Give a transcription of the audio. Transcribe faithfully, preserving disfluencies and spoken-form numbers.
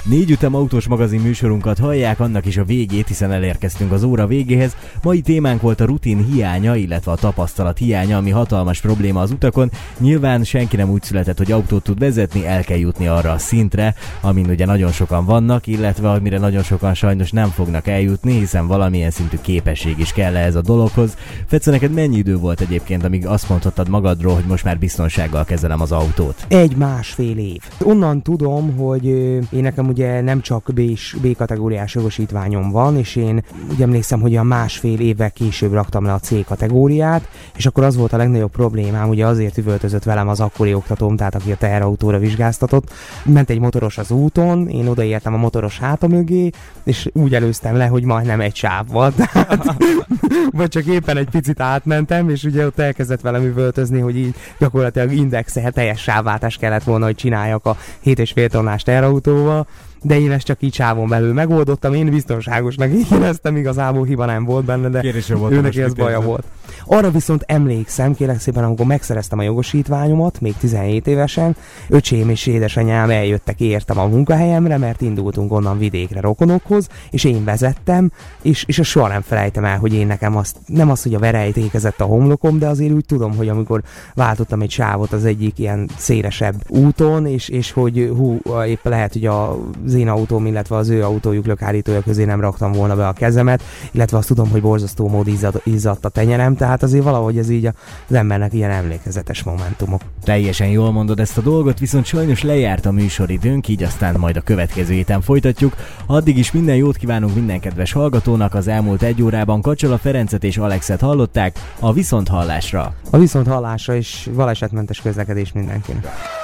Négy ütem autós magazin műsorunkat hallják, annak is a végét, hiszen elérkeztünk az óra végéhez. Mai témánk volt a rutin hiánya, illetve a tapasztalat hiánya, ami hatalmas probléma az utakon. Nyilván senki nem úgy született, hogy autót tud vezetni, el kell jutni arra a szintre, amin ugye nagyon sokan vannak, illetve amire nagyon sokan sajnos nem fognak eljutni, hiszen valamilyen szintű képesség is kell ez a dologhoz. Fece, neked mennyi idő volt egyébként, amíg azt mondhattad magadról, hogy most már biztonsággal kezelem az autót? Egy másfél év. Onnan tudom, hogy én nekem ugye nem csak B-kategóriás jogosítványom van, és én úgy emlékszem, hogy a másfél évvel később raktam le a C-kategóriát, és akkor az volt a legnagyobb problémám, ugye azért üvöltözött velem az akkori oktatóm, tehát aki a teherautóra vizsgáztatott. Ment egy motoros az úton, én odaértem a motoros háta mögé, és úgy előztem le, hogy majdnem egy sáv volt. Vagy csak éppen egy picit átmentem, és ugye ott elkezdett velem üvöltözni, hogy így gyakorlatilag indexel teljes sávváltást kellett volna, hogy csináljak a hét és fél tonnás teherautóval, de én ezt csak így sávon belül megoldottam, én biztonságosnak éreztem, igazából hiba nem volt benne, de őnek ez baja volt. Arra viszont emlékszem, kérlek szépen, amikor megszereztem a jogosítványomat, még tizenhét évesen, öcsém és édesanyám eljöttek, értem a munkahelyemre, mert indultunk onnan vidékre rokonokhoz, és én vezettem, és, és soha nem felejtem el, hogy én nekem azt, nem az, hogy a verejt ékezett a homlokom, de azért úgy tudom, hogy amikor váltottam egy sávot az egyik ilyen szélesebb úton, és, és hogy hú, épp lehet, hogy a az én autóm, illetve az ő autójuk lökállítója közé nem raktam volna be a kezemet, illetve azt tudom, hogy borzasztó mód izzadt, izzadt a tenyerem, tehát azért valahogy ez így az embernek ilyen emlékezetes momentumok. Teljesen jól mondod ezt a dolgot, viszont sajnos lejárt a műsoridőnk, így aztán majd a következő héten folytatjuk. Addig is minden jót kívánunk minden kedves hallgatónak, az elmúlt egy órában Kacsala Ferencet és Alexet hallották, a viszonthallásra. A viszonthallásra és balesetmentes közlekedés mindenkinek.